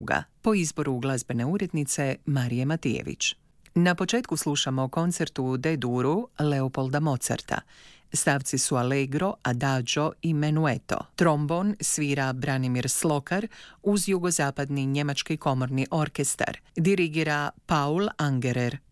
po izboru glazbene urednice Marije Matijević. Na početku slušamo koncertu D-duru Leopolda Mozarta. Stavci su Allegro, Adagio i Menueto. Trombon svira Branimir Slokar uz jugozapadni njemački komorni orkestar. Dirigira Paul Angerer.